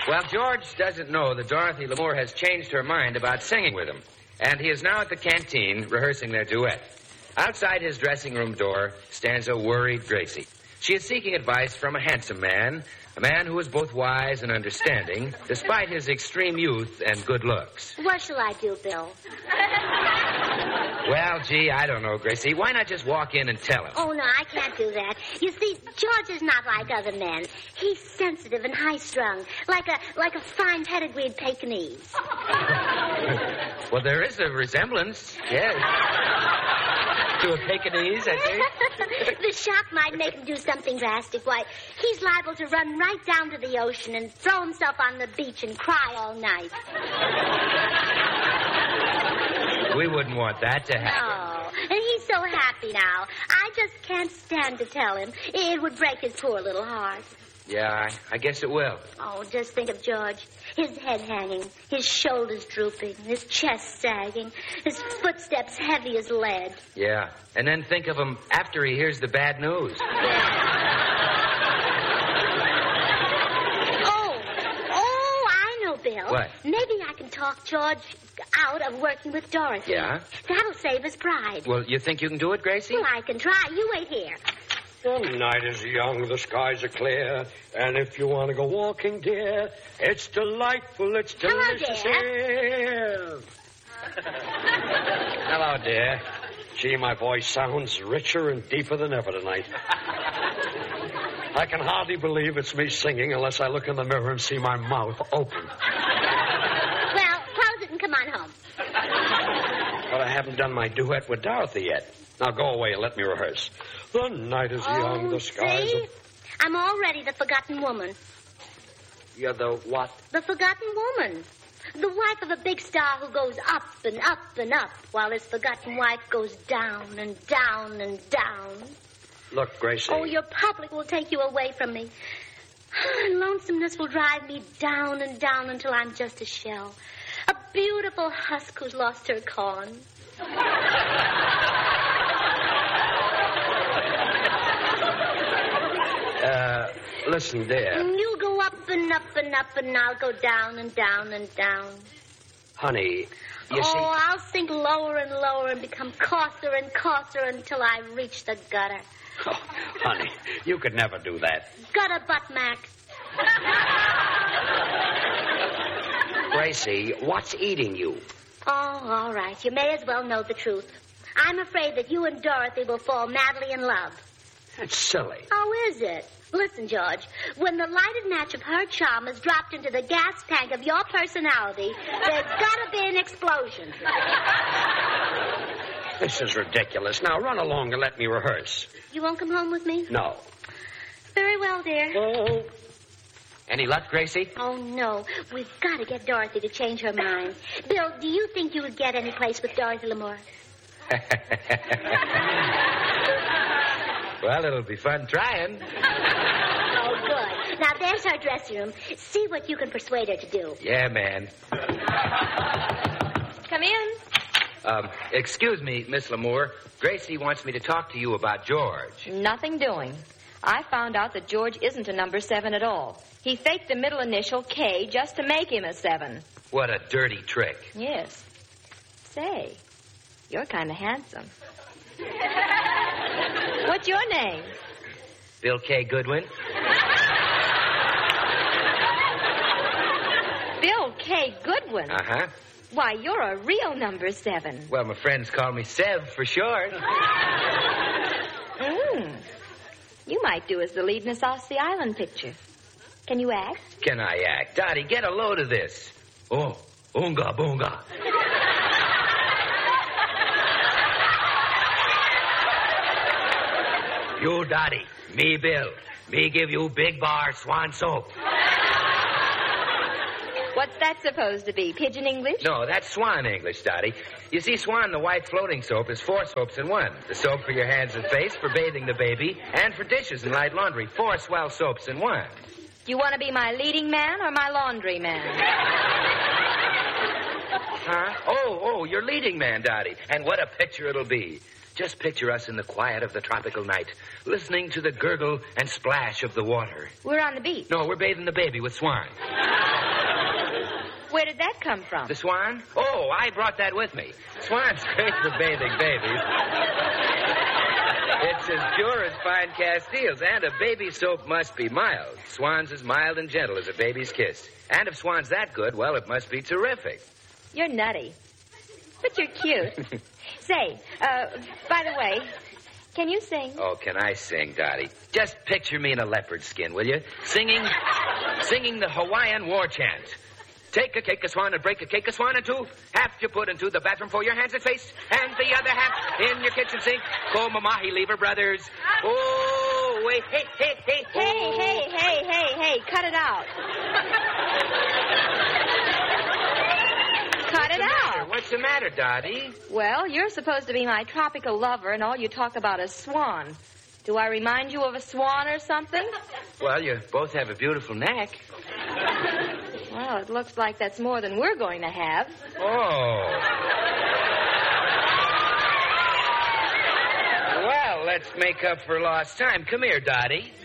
Well, George doesn't know that Dorothy Lamour has changed her mind about singing with him, and he is now at the canteen rehearsing their duet. Outside his dressing room door stands a worried Gracie. She is seeking advice from a handsome man, a man who is both wise and understanding, despite his extreme youth and good looks. What shall I do, Bill? Well, gee, I don't know, Gracie. Why not just walk in and tell him? Oh, no, I can't do that. You see, George is not like other men. He's sensitive and high-strung, like a fine pedigreed Pekingese. Well, there is a resemblance, yes. To a Pekingese, I think. The shock might make him do something drastic. Why, he's liable to run right down to the ocean and throw himself on the beach and cry all night. We wouldn't want that to happen. No, and he's so happy now. I just can't stand to tell him. It would break his poor little heart. Yeah, I guess it will. Oh, just think of George. His head hanging, his shoulders drooping, his chest sagging, his footsteps heavy as lead. Yeah, and then think of him after he hears the bad news. Oh, I know, Bill. What? Maybe I can talk George out of working with Dorothy. Yeah? That'll save his pride. Well, you think you can do it, Gracie? Well, I can try. You wait here. The night is young, the skies are clear, and if you want to go walking, dear, it's delightful, it's delicious air. Hello, dear. Gee, my voice sounds richer and deeper than ever tonight. I can hardly believe it's me singing unless I look in the mirror and see my mouth open. Well, close it and come on home. But I haven't done my duet with Dorothy yet. Now go away and let me rehearse. The night is young, the skies see? I'm already the forgotten woman. You're the what? The forgotten woman. The wife of a big star who goes up and up and up, while his forgotten wife goes down and down and down. Look, Gracie. Oh, your public will take you away from me. Lonesomeness will drive me down and down until I'm just a shell. A beautiful husk who's lost her corn. Listen, dear. You go up and up and up, and I'll go down and down and down. Honey, you see... Oh, I'll sink lower and lower and become coarser and coarser until I reach the gutter. Oh, honey, you could never do that. Gutter butt, Mac. Gracie, what's eating you? Oh, all right. You may as well know the truth. I'm afraid that you and Dorothy will fall madly in love. That's silly. How is it? Listen, George, when the lighted match of her charm is dropped into the gas tank of your personality, there's got to be an explosion. This is ridiculous. Now, run along and let me rehearse. You won't come home with me? No. Very well, dear. Oh. Any luck, Gracie? Oh, no. We've got to get Dorothy to change her mind. Bill, do you think you would get any place with Dorothy Lamour? Well, it'll be fun trying. Oh, good. Now, there's our dressing room. See what you can persuade her to do. Yeah, man. Come in. Excuse me, Miss Lamour. Gracie wants me to talk to you about George. Nothing doing. I found out that George isn't a number 7 at all. He faked the middle initial K just to make him a 7. What a dirty trick. Yes. Say, you're kind of handsome. What's your name? Bill K. Goodwin. Bill K. Goodwin? Uh-huh. Why, you're a real number 7. Well, my friends call me Sev for short. You might do as the lead in a South Sea Island picture. Can you act? Can I act? Dottie, get a load of this. Oh, oonga boonga. You, Dottie. Me, Bill. Me give you big bar swan soap. What's that supposed to be? Pigeon English? No, that's swan English, Dottie. You see, Swan, the white floating soap, is 4 soaps in one. The soap for your hands and face, for bathing the baby, and for dishes and light laundry. 4 swell soaps in one. Do you want to be my leading man or my laundry man? Huh? Oh, you're leading man, Dottie. And what a picture it'll be. Just picture us in the quiet of the tropical night, listening to the gurgle and splash of the water. We're on the beach. No, we're bathing the baby with Swan. Where did that come from? The swan? Oh, I brought that with me. Swan's great for bathing babies. It's as pure as fine Castiles, and a baby's soap must be mild. Swan's as mild and gentle as a baby's kiss. And if Swan's that good, well, it must be terrific. You're nutty. But you're cute. Say, by the way, can you sing? Oh, can I sing, Dottie? Just picture me in a leopard skin, will you? Singing the Hawaiian war chant. Take a cake, a swan, and break a cake, a swan, and two. Half you put into the bathroom for your hands and face, and the other half in your kitchen sink. Komamahi Lever Brothers. Oh, wait, hey. Hey, cut it out. Cut it out. What's the matter, Dottie? Well, you're supposed to be my tropical lover, and all you talk about is swan. Do I remind you of a swan or something? Well, you both have a beautiful neck. Well, it looks like that's more than we're going to have. Oh. Well, let's make up for lost time. Come here, Dottie.